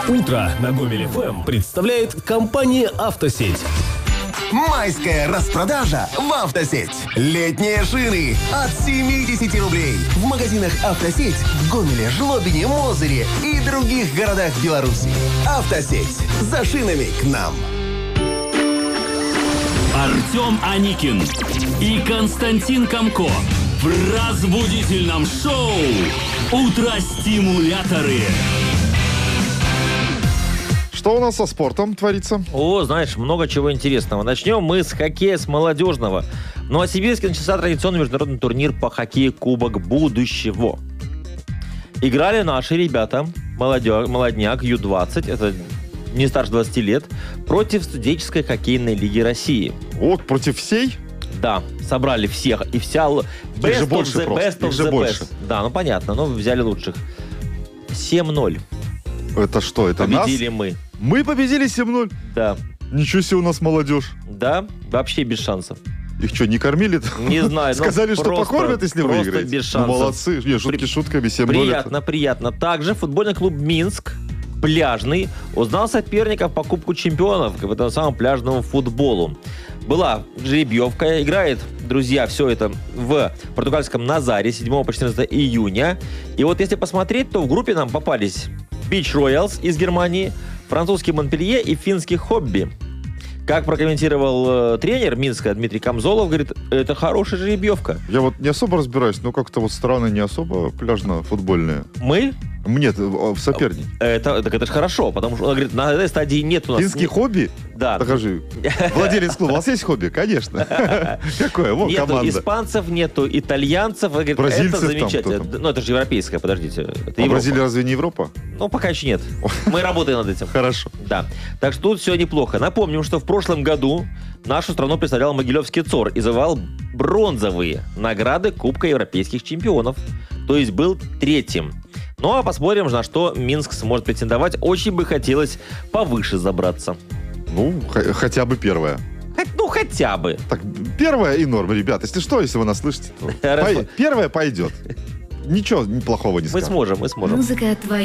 Утро на Гомель ФМ представляет компания «Автосеть». Майская распродажа в «Автосеть». Летние шины от 70 рублей. В магазинах «Автосеть» в Гомеле, Жлобине, Мозыре и других городах Беларуси. «Автосеть». За шинами к нам. Артем Аникин и Константин Комко в разбудительном шоу «Утро-стимуляторы». Что у нас со спортом творится? О, знаешь, много чего интересного. Начнем мы с хоккея, с молодежного. В Новосибирске начался традиционный международный турнир по хоккею «Кубок будущего». Играли наши ребята, молодняк, Ю-20, это не старше 20 лет, против студенческой хоккейной лиги России. Вот, против всей? Да, собрали всех, и вся... Их же больше просто, их же больше. Да, ну понятно, но взяли лучших. 7-0. Это что, это победили нас? мы. Мы победили 7-0? Да. Ничего себе у нас молодежь. Да, вообще без шансов. Их что, не кормили? Не знаю. Сказали, что покормят, если выиграете. Просто без шансов. Ну, молодцы. Не, шутки шутками, 7-0. Приятно. Также футбольный клуб «Минск», пляжный, узнал соперников по Кубку чемпионов, к этому самому пляжному футболу. Была жеребьевка, играет, друзья, все это в португальском Назаре 7 по 14 июня. И вот если посмотреть, то в группе нам попались Beach Royals из Германии, французский Монпелье и финский Хобби. Как прокомментировал тренер Минска Дмитрий Камзолов, говорит, это хорошая жеребьевка. Я вот не особо разбираюсь, но как-то вот страны не особо пляжно-футбольные. Мы? Нет, в соперник. Так это же хорошо, потому что, он говорит, на этой стадии нет у нас... Финский Хобби? Да. Покажи. Владелец клуба, у вас есть хобби? Конечно. Какое? Вот команда. Нету испанцев, нету итальянцев. Говорит, это замечательно. Ну, это же европейское, подождите. А Бразилия разве не Европа? Ну, пока еще нет. Мы работаем над этим. Хорошо. Да. Так что тут все неплохо. Напомним, что в прошлом году нашу страну представлял Могилевский ЦОР и завоевал бронзовые награды Кубка европейских чемпионов. То есть был третьим. Ну, а посмотрим, на что Минск сможет претендовать. Очень бы хотелось повыше забраться. Ну, хотя бы первое. Ну, хотя бы. Так, первое и норма, ребят. Если что, если вы нас слышите, то первое пойдет. Ничего плохого не скажем. Мы сможем. Музыка твоя.